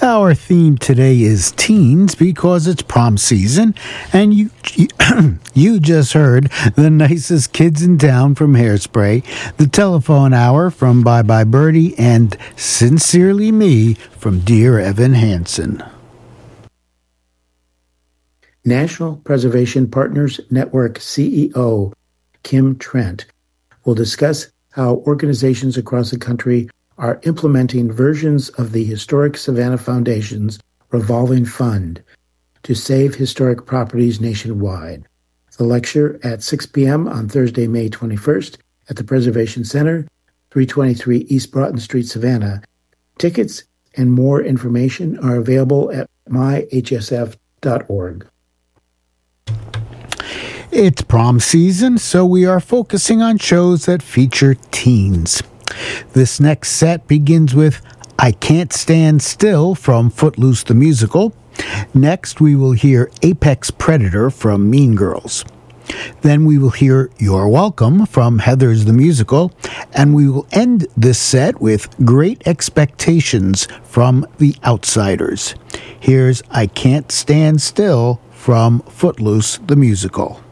Our theme today is teens because it's prom season, and you just heard the nicest kids in town from Hairspray, the telephone hour from Bye Bye Birdie, and Sincerely Me from Dear Evan Hansen. National Preservation Partners Network CEO Kim Trent will discuss how organizations across the country are implementing versions of the Historic Savannah Foundation's revolving fund to save historic properties nationwide. The lecture at 6 p.m. on Thursday, May 21st at the Preservation Center, 323 East Broughton Street, Savannah. Tickets and more information are available at myhsf.org. It's prom season, so we are focusing on shows that feature teens. This next set begins with I Can't Stand Still from Footloose the Musical. Next, we will hear Apex Predator from Mean Girls. Then we will hear You're Welcome from Heathers the Musical. And we will end this set with Great Expectations from The Outsiders. Here's I Can't Stand Still from Footloose the Musical.